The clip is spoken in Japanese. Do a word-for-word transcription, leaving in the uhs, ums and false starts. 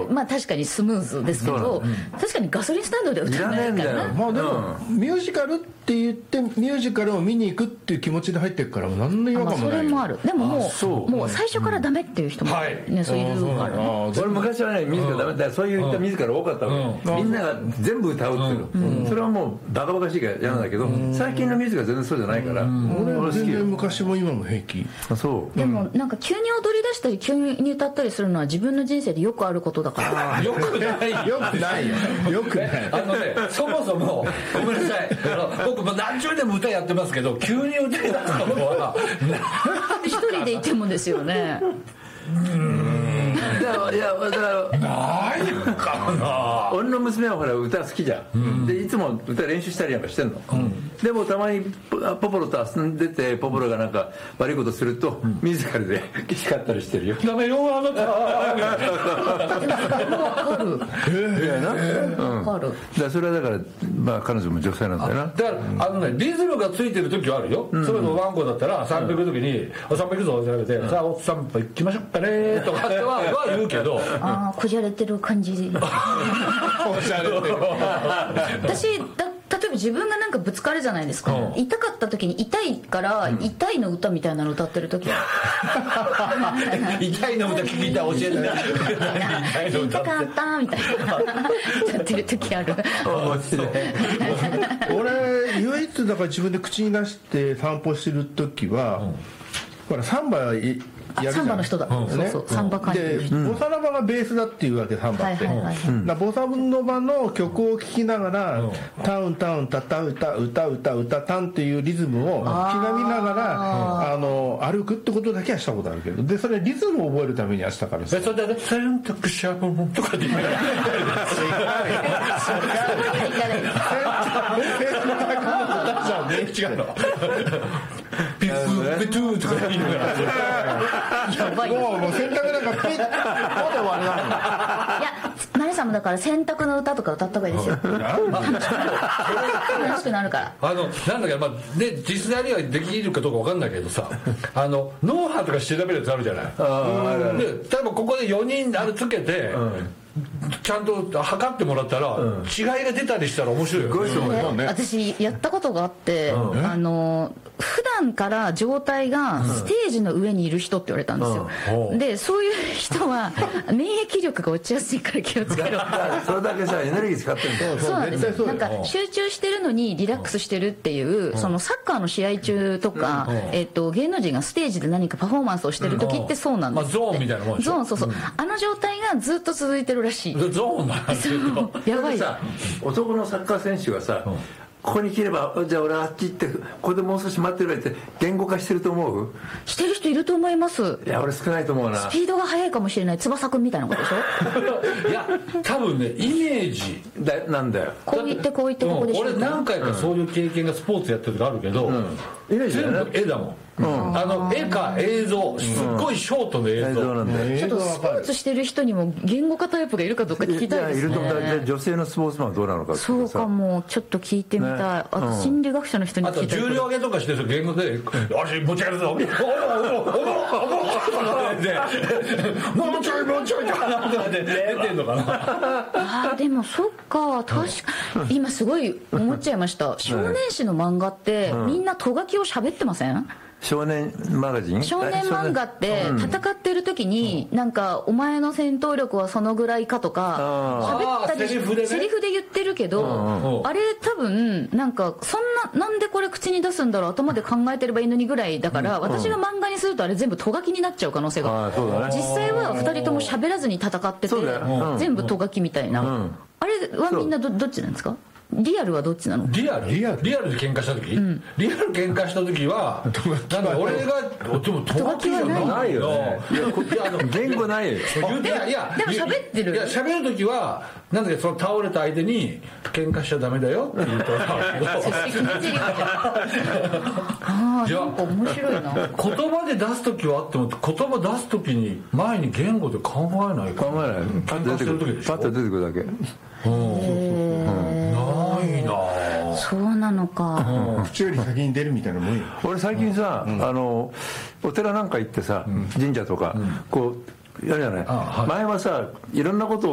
とまあ確かにスムーズですけど、うん、確かにガソリンスタンドで歌わないからな。 まあでも、うん、ミュージカルって言ってミュージカルを見に行くっていう気持ちで入ってるから何の違和感もない。 まあ、それもある。でももうもう最初からダメっていう人もね、うん、そういるからね。 俺昔はねミュージカルダメだ、そういうミュージカル多かったわけ、うん、みんなが全部歌うっていうの、うん、それはもうバカバカしいから嫌なんだけど、うん、最近のミュージカルは全然そうじゃないから、うん、 俺は全然昔も今も平気。 あ、そう。 でもなんか急に踊り出したり急に歌ったりするのは自分の人生でよくあることだからよくないよくないよよくないあのね、そもそもごめんなさい、あの僕も何十年も歌やってますけど、急に歌い出したのは一人でいてもですよね。 うーん、だからいやだからないかな。 俺の娘はほら歌好きじゃん、うん、でいつも歌練習したりなんかしてんの、うん、でもたまにポポロと遊んでてポポロがなんか悪いことすると、うん、ミュージカルで叱ったりしてるよ。 ダメよあなた。 わかる。 ええな。 わかる。 だそれはだからまあ彼女も女性なんだよな。 だからあのねリズムがついてる時はあるよ。うん、それのワンコだったら散歩行く時にお散歩行くぞって言われて、さあお散歩行きましょうかねとかってはは言うけど。 ああこじゃれてる感じ。 こじゃれてる。 私だ例えば自分がなんかぶつかるじゃないですか、うん、痛かった時に痛いから、うん、痛いの歌みたいなの歌ってる時は痛いの歌聞いたら教えてない痛かったみたいな歌ってる時ある。 俺唯一だから自分で口に出して散歩してる時は、うん、ほらサンバやるじゃん。 サンバの人だ、うん、そうそう、サンバ感じで、うん、ボサノバがベースだっていうわけ、サンバって、はいはいはい、だボサノバの曲を聴きながら、うん、タウンタウンタタウタ歌歌歌タンっていうリズムを刻みながらあの歩くってことだけはしたことあるけど、でそれリズムを覚えるためにはしたからさ、 それで選択者とかで言うから違うのピッピトゥーとか言いながらやばい。 もうもう洗濯なんかピッで終わりなの。いやマリさんもだから洗濯の歌とか歌った方がいいですよ。楽しくなるから。 あのなんだかまあで実際にはできるかどうかわかんないけどさ、あの脳波とか調べるやつあるじゃない。あで例えばここでよにんあれつけて。うんちゃんと測ってもらったら、うん、違いが出たりしたら面白いよね。 ね私やったことがあって、うん、あの普段から状態がステージの上にいる人って言われたんですよ、うん、でそういう人は免疫力が落ちやすいから気をつけろそれだけさエネルギー使ってるんだ。 そうなんですよ。なんか集中してるのにリラックスしてるっていう、うん、そのサッカーの試合中とか、うんえー、と芸能人がステージで何かパフォーマンスをしてる時ってそうなんですって、 うんまあ、ゾーンみたいなもんでしょ。 ゾーンそうそう、うん、あの状態がずっと続いてるらしい。 ゾーンなんですよ。 やばいさ男のサッカー選手がさ、うんここに切ればじゃあ俺あっち行ってここでもう少し待ってるって言語化してると思う？ してる人いると思います。 いや俺少ないと思うな。 スピードが速いかもしれない翼くんみたいなことでしょいや多分ねイメージだなんだよ。 こう言ってこう言ってここでしょ、 うん、俺何回かそういう経験がスポーツやってる時あるけど、うん、イメージ全部絵だもん。うん、あの絵か映像すっごいショートの映像、うん、 なんでちょっとスポーツしてる人にも言語化タイプがいるかどうか聞きたいですね。いやいると思う。 女性のスポーツマンはどうなのか。 そうかもちょっと聞いてみたい、ね、あと心理学者の人に聞いたい。 あと重量上げとかしてる言語であれ持ち上げるぞおもろおもろおもろおもろってもうちょいもうちょいかなって出てんのかなあでもそっか確か今すごい思っちゃいました。少年誌の漫画ってみんなト書きを喋ってません？ 少年マガジン？ 少年漫画って戦ってる時になんかお前の戦闘力はそのぐらいかとか喋ったりセリフでね、セリフで言ってるけどあれ多分なんかそんななんでこれ口に出すんだろう頭で考えてればいいのにぐらいだから私が漫画にするとあれ全部ト書きになっちゃう可能性が。実際はふたりとも喋らずに戦ってて全部ト書きみたいな。あれはみんな ど, どっちなんですか？リアルはどっちなの？ リアルリアルリアルで喧嘩した時、うん、リアル喧嘩した時はなんか俺がでもト書きじゃないよね。 いや言語ないよ。 いやいやでも喋ってる。 いや喋る時はなんだっけその倒れた相手に喧嘩しちゃダメだよって言うとああなんか面白いな。 言葉で出す時はあっても言葉出す時に前に言語で考えない考えない喧嘩してる時でしょ。 パッと出てくるだけ。 ないな。 そうなのか。 口より先に出るみたいなもんよ。 俺最近さ、うん、あのお寺なんか行ってさ、うん、神社とか、うん、こうやるじゃない、はい、前はさいろんなことを